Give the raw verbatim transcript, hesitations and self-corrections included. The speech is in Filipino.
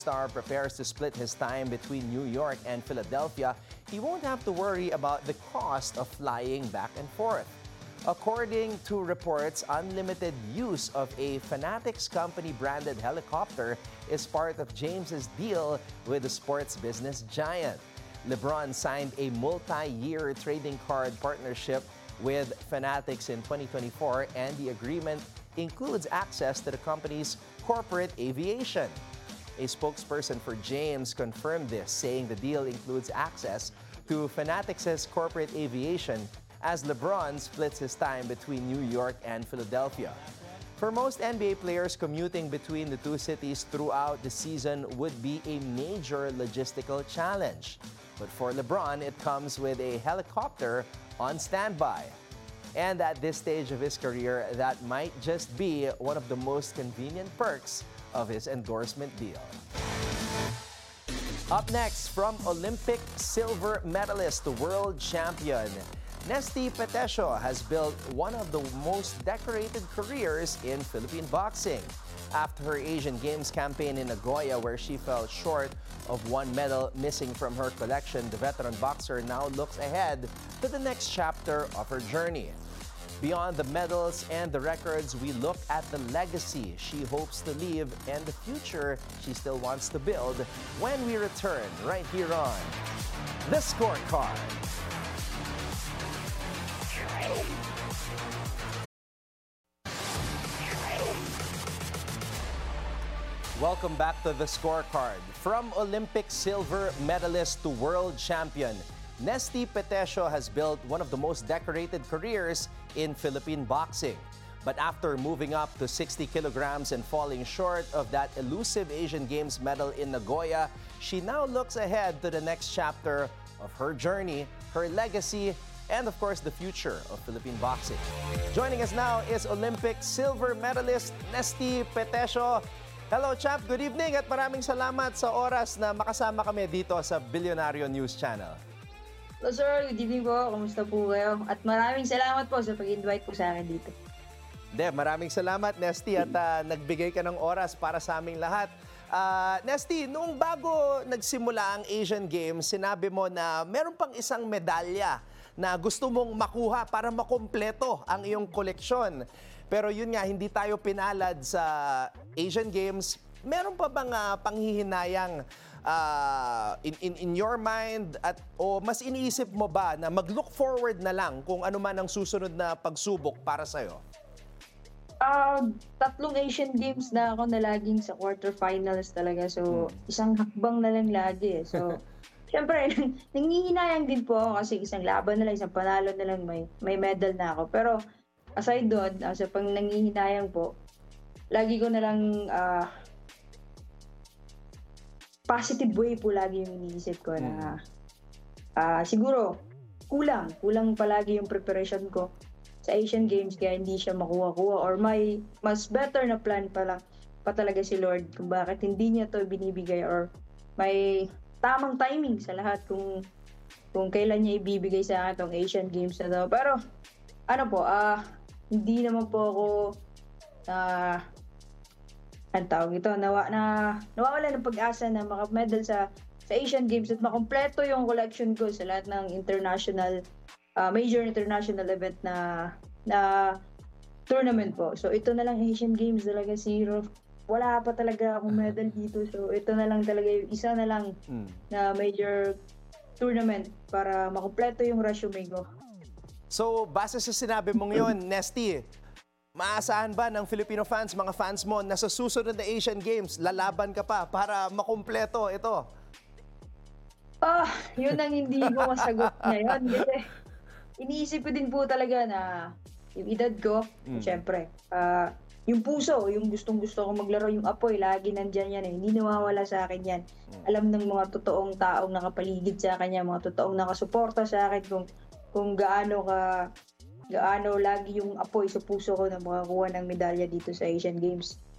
Star prepares to split his time between New York and Philadelphia, he won't have to worry about the cost of flying back and forth. According to reports, unlimited use of a Fanatics company-branded helicopter is part of James's deal with the sports business giant. LeBron signed a multi-year trading card partnership with Fanatics in twenty twenty-four, and the agreement includes access to the company's corporate aviation. A spokesperson for James confirmed this, saying the deal includes access to Fanatics' corporate aviation as LeBron splits his time between New York and Philadelphia. For most N B A players, commuting between the two cities throughout the season would be a major logistical challenge. But for LeBron, it comes with a helicopter on standby. And at this stage of his career, that might just be one of the most convenient perks of his endorsement deal. Up next, from Olympic silver medalist to world champion, Nesty Petesio has built one of the most decorated careers in Philippine boxing. After her Asian Games campaign in Nagoya, where she fell short of one medal missing from her collection, the veteran boxer now looks ahead to the next chapter of her journey. Beyond the medals and the records, we look at the legacy she hopes to leave and the future she still wants to build when we return right here on The Scorecard. Welcome back to The Scorecard. From Olympic silver medalist to world champion, Nesty Petesio has built one of the most decorated careers in Philippine boxing. But after moving up to sixty kilograms and falling short of that elusive Asian Games medal in Nagoya, she now looks ahead to the next chapter of her journey, her legacy, and of course, the future of Philippine boxing. Joining us now is Olympic silver medalist Nesty Petesio. Hello, champ. Good evening at maraming salamat sa oras na makasama kami dito sa Bilyonaryo News Channel. Hello sir, good evening po. Kamusta po kayo? At maraming salamat po sa pag-invite po sa akin dito. De, maraming salamat, Nesty, at uh, nagbigay ka ng oras para sa aming lahat. Uh, Nesty, noong bago nagsimula ang Asian Games, sinabi mo na meron pang isang medalya na gusto mong makuha para makompleto ang iyong koleksyon. Pero yun nga, hindi tayo pinalad sa Asian Games. Meron pa bang uh, panghihinayang uh, in, in, in your mind at o mas iniisip mo ba na mag-look forward na lang kung ano man ang susunod na pagsubok para sa'yo? Uh, tatlong Asian Games na ako na laging sa quarterfinals talaga. So, hmm. isang hakbang na lang lagi. So, syempre, nangihinayang din po ako kasi isang laban na lang, isang panalo na lang, may, may medal na ako. Pero, aside doon, uh, sa pang nangihinayang po, lagi ko na lang uh, positive way po lagi yung iniisip ko na uh, siguro kulang, kulang palagi yung preparation ko sa Asian Games kaya hindi siya makuha-kuha or may mas better na plan pala pa talaga si Lord kung bakit hindi niya to binibigay or may tamang timing sa lahat kung kung kailan niya ibibigay sa akin tong Asian Games na to. Pero ano po, ah uh, hindi naman po ako uh, ang tawag ito, nawa, na, nawawala ng pag-asa na makamedal sa, sa Asian Games at makompleto yung collection ko sa lahat ng international, uh, major international event na, na tournament po. So ito na lang Asian Games talaga, zero. Wala pa talaga akong medal dito. So ito na lang talaga, isa na lang na major tournament para makompleto yung resume ko. So, base sa sinabi mong yun, Nesty, maasahan ba ng Filipino fans, mga fans mo, na sa susunod na Asian Games, lalaban ka pa para makumpleto ito? Ah, yun ang hindi ko masagot ngayon. Kasi iniisip ko din po talaga na yung edad ko, mm. syempre, uh, yung puso, yung gustong-gusto ko maglaro, yung apoy, lagi nandyan yan. Eh. Hindi nawawala sa akin yan. Mm. Alam ng mga totoong taong nakapaligid sa akin yan, mga totoong nakasuporta sa akin kung kung gaano ka gaano lagi yung apoy sa puso ko na makakuha ng medalya dito sa Asian Games.